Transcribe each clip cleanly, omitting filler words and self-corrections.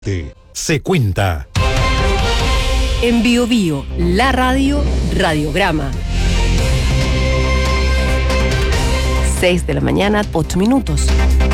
Se cuenta. En Bio Bio, la radio, radiograma. 6 de la mañana, 8 minutos.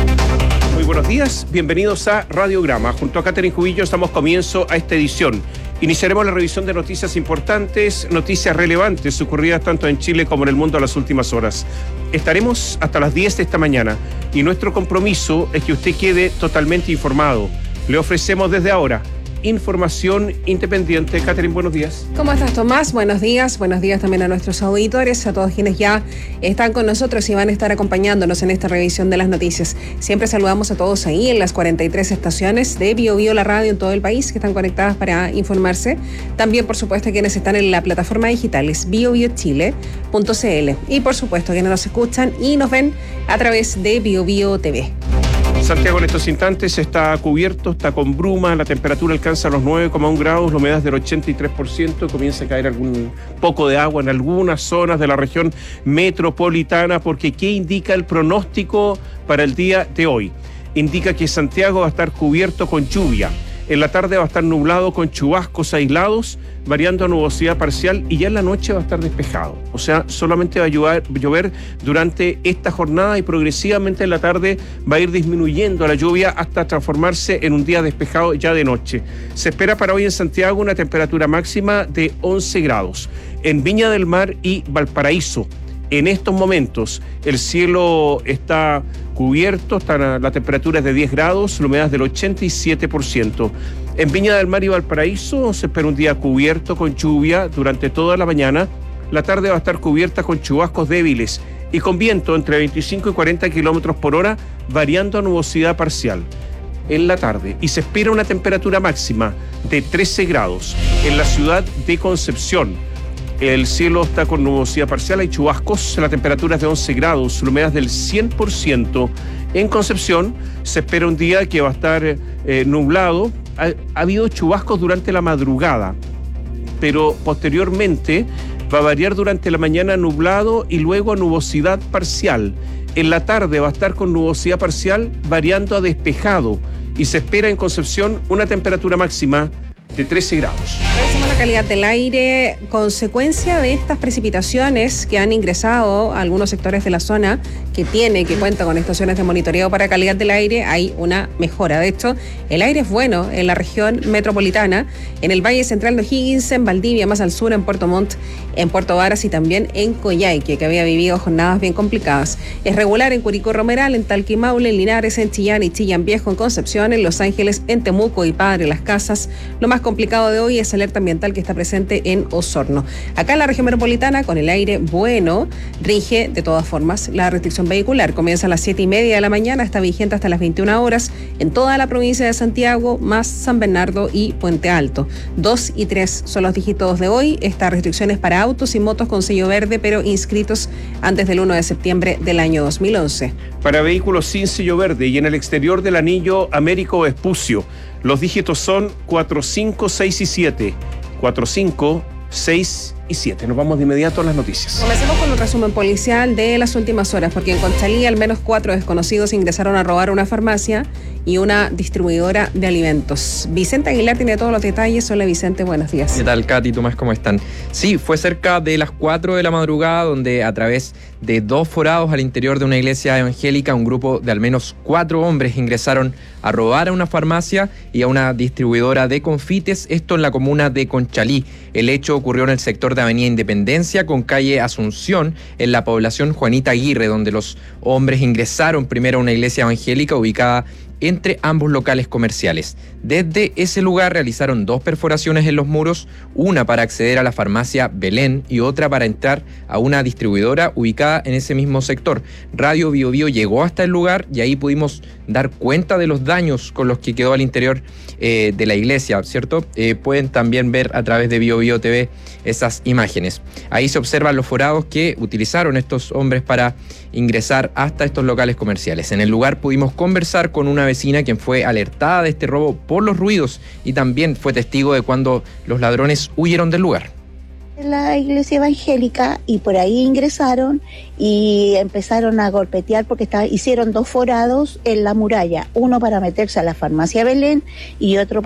Muy buenos días, bienvenidos a Radiograma. Junto a Catherine Cubillos damos comienzo a esta edición. Iniciaremos la revisión de noticias importantes, noticias relevantes ocurridas tanto en Chile como en el mundo en las últimas horas. Estaremos hasta las 10 de esta mañana y nuestro compromiso es que usted quede totalmente informado. Le ofrecemos desde ahora información independiente. Catherine, buenos días. ¿Cómo estás, Tomás? Buenos días también a nuestros auditores, a todos quienes ya están con nosotros y van a estar acompañándonos en esta revisión de las noticias. Siempre saludamos a todos ahí en las 43 estaciones de Bio Bio, la radio en todo el país, que están conectadas para informarse. También, por supuesto, quienes están en la plataforma digital es biobiochile.cl y, por supuesto, quienes nos escuchan y nos ven a través de Bio Bio TV. Santiago en estos instantes está cubierto, está con bruma, la temperatura alcanza los 9,1 grados, la humedad es del 83%, comienza a caer algún poco de agua en algunas zonas de la región metropolitana, porque ¿qué indica el pronóstico para el día de hoy? Indica que Santiago va a estar cubierto con lluvia. En la tarde va a estar nublado con chubascos aislados, variando a nubosidad parcial, y ya en la noche va a estar despejado. O sea, solamente va a llover durante esta jornada y progresivamente en la tarde va a ir disminuyendo la lluvia hasta transformarse en un día despejado ya de noche. Se espera para hoy en Santiago una temperatura máxima de 11 grados. En Viña del Mar y Valparaíso, en estos momentos, el cielo está cubierto, la temperatura es de 10 grados, la humedad es del 87%. En Viña del Mar y Valparaíso se espera un día cubierto con lluvia durante toda la mañana. La tarde va a estar cubierta con chubascos débiles y con viento entre 25 y 40 kilómetros por hora, variando a nubosidad parcial en la tarde. Y se espera una temperatura máxima de 13 grados en la ciudad de Concepción. El cielo está con nubosidad parcial, hay chubascos, la temperatura es de 11 grados, la humedad es del 100%. En Concepción se espera un día que va a estar nublado. Ha habido chubascos durante la madrugada, pero posteriormente va a variar durante la mañana nublado y luego a nubosidad parcial. En la tarde va a estar con nubosidad parcial variando a despejado y se espera en Concepción una temperatura máxima de 13 grados. Revisamos la calidad del aire. Consecuencia de estas precipitaciones que han ingresado a algunos sectores de la zona que cuenta con estaciones de monitoreo para calidad del aire, hay una mejora. De hecho, el aire es bueno en la región metropolitana, en el Valle Central de O'Higgins, en Valdivia, más al sur, en Puerto Montt, en Puerto Varas y también en Coyhaique, que había vivido jornadas bien complicadas. Es regular en Curicó Romeral, en Talca y Maule, en Linares, en Chillán y Chillán Viejo, en Concepción, en Los Ángeles, en Temuco y Padre Las Casas. Lo más complicado de hoy es el alerta ambiental que está presente en Osorno. Acá en la región metropolitana, con el aire bueno, rige de todas formas la restricción vehicular. Comienza a las 7:30 de la mañana, está vigente hasta las 21 horas en toda la provincia de Santiago, más San Bernardo y Puente Alto. 2 y 3 son los dígitos de hoy. Esta restricción es para autos y motos con sello verde, pero inscritos antes del 1 de septiembre del año 2011. Para vehículos sin sello verde y en el exterior del anillo Américo Vespucio, los dígitos son 4, 5, 6 y 7. 4, 5, 6 y 7. Nos vamos de inmediato a las noticias. Comencemos con un resumen policial de las últimas horas, porque en Conchalí al menos 4 desconocidos ingresaron a robar una farmacia y una distribuidora de alimentos. Vicente Aguilar tiene todos los detalles. Hola Vicente, buenos días. ¿Qué tal, Katy, Tomás, cómo están? Sí, fue cerca de las 4 de la madrugada donde a través de 2 forados al interior de una iglesia evangélica, un grupo de al menos 4 hombres ingresaron a robar a una farmacia y a una distribuidora de confites, esto en la comuna de Conchalí. El hecho ocurrió en el sector de Avenida Independencia con calle Asunción, en la población Juanita Aguirre, donde los hombres ingresaron primero a una iglesia evangélica ubicada entre ambos locales comerciales. Desde ese lugar realizaron 2 perforaciones en los muros, una para acceder a la farmacia Belén y otra para entrar a una distribuidora ubicada en ese mismo sector. Radio Bio Bio llegó hasta el lugar y ahí pudimos dar cuenta de los daños con los que quedó al interior de la iglesia, ¿cierto? Pueden también ver a través de Bio Bio TV esas imágenes. Ahí se observan los forados que utilizaron estos hombres para ingresar hasta estos locales comerciales. En el lugar pudimos conversar con una vecina quien fue alertada de este robo por los ruidos y también fue testigo de cuando los ladrones huyeron del lugar. La iglesia evangélica, y por ahí ingresaron y empezaron a golpetear porque hicieron 2 forados en la muralla, uno para meterse a la farmacia Belén y otro